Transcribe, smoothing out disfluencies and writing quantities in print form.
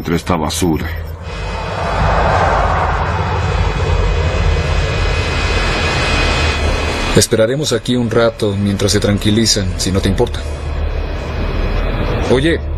encuentre esta basura. Esperaremos aquí un rato mientras se tranquilizan, si no te importa. Oye,